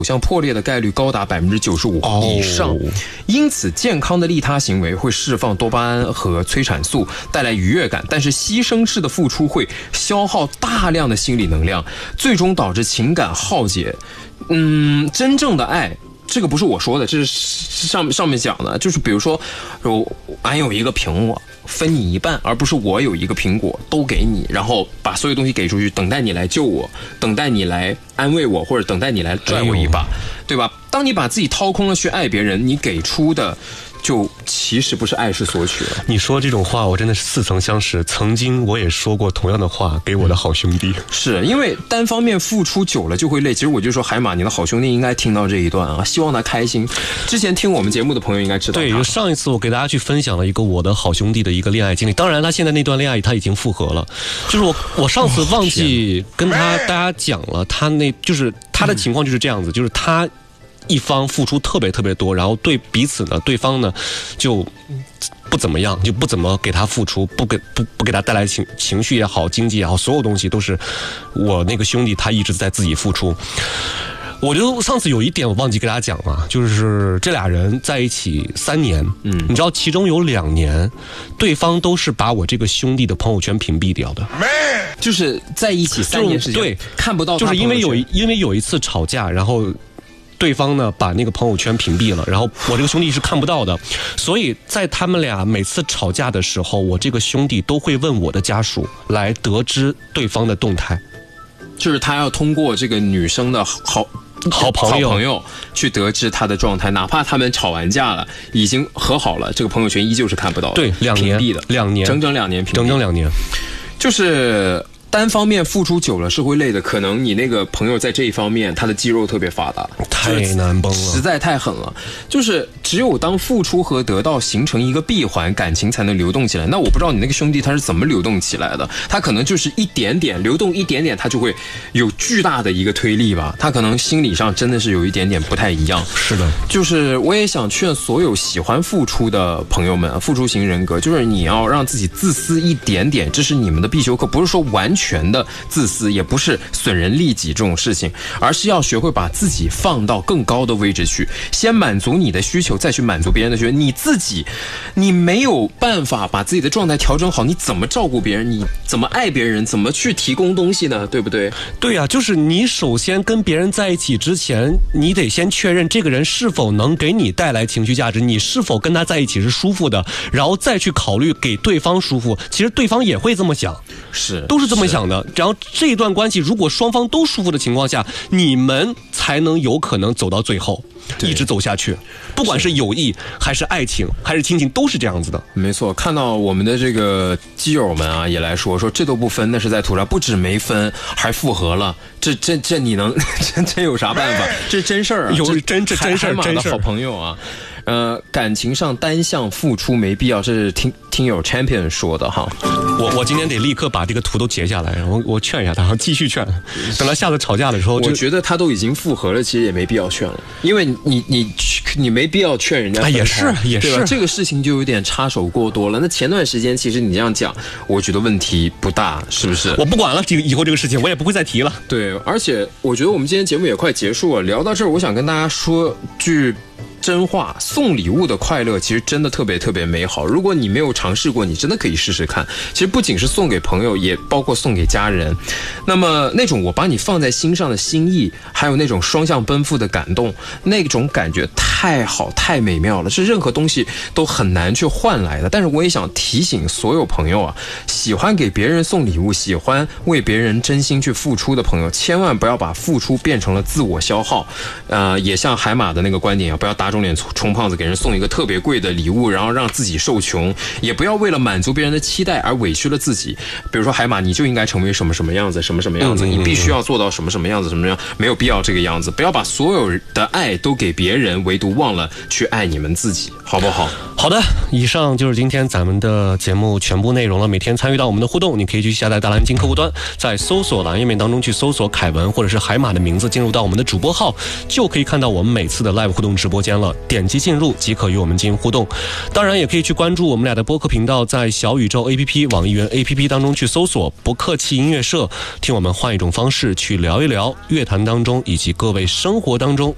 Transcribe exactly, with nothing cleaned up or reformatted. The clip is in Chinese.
像破裂的概率高达百分之九十五以上， 哦， 因此健康的利他行为会释放多巴胺和催产素，带来愉悦感，但是牺牲式的付出会消耗大量的心理能量，最终导致情感耗竭。嗯，真正的爱，这个不是我说的，这是上上面讲的，就是比如说，俺有一个苹果，分你一半，而不是我有一个苹果都给你，然后把所有东西给出去，等待你来救我，等待你来安慰我，或者等待你来拽我一把，对吧？当你把自己掏空了去爱别人，你给出的就其实不是爱，是索取了。 你说这种话我真的是似曾相识，曾经我也说过同样的话给我的好兄弟。 是因为单方面付出久了就会累。其实我就说海马，你的好兄弟应该听到这一段啊，希望他开心。之前听我们节目的朋友应该知道， 对，就上一次我给大家去分享了一个我的好兄弟的一个恋爱经历，当然他现在那段恋爱他已经复合了，就是我我上次忘记跟他大家讲了，他那就是他的情况就是这样子，就是他一方付出特别特别多，然后对彼此呢，对方呢就不怎么样，就不怎么给他付出，不给不不给他带来情情绪也好，经济也好，所有东西都是我那个兄弟他一直在自己付出。我就上次有一点我忘记给大家讲了，就是这俩人在一起三年，嗯，你知道其中有两年，对方都是把我这个兄弟的朋友圈屏蔽掉的， 就是在一起三年时间，对，看不到他就是因为有因为有一次吵架，然后对方呢把那个朋友圈屏蔽了，然后我这个兄弟是看不到的，所以在他们俩每次吵架的时候，我这个兄弟都会问我的家属来得知对方的动态， 就是他要通过这个女生的好。 好朋友， 好朋友去得知他的状态，哪怕他们吵完架了，已经和好了，这个朋友圈依旧是看不到的。 对，两年屏蔽的， 两年， 整整两年屏蔽， 整整两年， 就是单方面付出久了是会累的。可能你那个朋友在这一方面他的肌肉特别发达， 太难绷了， 实在太狠了。就是只有当付出和得到形成一个闭环，感情才能流动起来。那我不知道你那个兄弟他是怎么流动起来的，他可能就是一点点流动，一点点他就会有巨大的一个推力吧。他可能心理上真的是有一点点不太一样。 是的， 就是我也想劝所有喜欢付出的朋友们，付出型人格，就是你要让自己自私一点点，这是你们的必修课，不是说完全的自私，也不是损人利己这种事情，而是要学会把自己放到更高的位置去，先满足你的需求，再去满足别人的需求。你自己你没有办法把自己的状态调整好，你怎么照顾别人，你怎么爱别人，怎么去提供东西呢？对不对？ 对啊，就是你首先跟别人在一起之前，你得先确认这个人是否能给你带来情绪价值，你是否跟他在一起是舒服的，然后再去考虑给对方舒服。其实对方也会这么想， 是都是这么想的。然后这一段关系如果双方都舒服的情况下，你们才能有可能走到最后，一直走下去。不管是友谊还是爱情还是亲情，都是这样子的。 没错，看到我们的这个基友们啊，也来说说这都不分，那是在图上，不止没分，还复合了。这这这你能真真有啥办法？这是真事儿啊， 有真这真事儿， 真事儿。好朋友啊。呃，感情上单向付出没必要，这是听听友 Champion 说的哈。 我我今天得立刻把这个图都截下来，然后我劝一下他，然后继续劝，等他下次吵架的时候。 我觉得他都已经复合了，其实也没必要劝了，因为你你你没必要劝人家。 啊，也是也是， 这个事情就有点插手过多了。那前段时间其实你这样讲，我觉得问题不大，是不是？ 我不管了，这个以后这个事情我也不会再提了。 对，而且我觉得我们今天节目也快结束了，聊到这儿，我想跟大家说句真话，送礼物的快乐其实真的特别特别美好。如果你没有尝试过，你真的可以试试看。其实不仅是送给朋友，也包括送给家人。那么那种我把你放在心上的心意，还有那种双向奔赴的感动，那种感觉太好太美妙了，是任何东西都很难去换来的。但是我也想提醒所有朋友啊，喜欢给别人送礼物，喜欢为别人真心去付出的朋友，千万不要把付出变成了自我消耗。呃，也像海马的那个观点啊，不要打肿脸充胖子，给人送一个特别贵的礼物，然后让自己受穷，也不要为了满足别人的期待而委屈了自己。比如说海马，你就应该成为什么什么样子，什么什么样子，你必须要做到什么什么样子，什么样，没有必要这个样子。不要把所有的爱都给别人，唯独忘了去爱你们自己，好不好？ 好的，以上就是今天咱们的节目全部内容了。每天参与到我们的互动，你可以去下载大蓝鲸客户端，在搜索栏页面当中去搜索凯文或者是海马的名字，进入到我们的主播号，就可以看到我们每次的 live 互动直播间了。点击进入即可与我们进行互动，当然也可以去关注我们俩的播客频道，在小宇宙 A P P、网易云 A P P 当中去搜索不客气音乐社，听我们换一种方式去聊一聊乐坛当中以及各位生活当中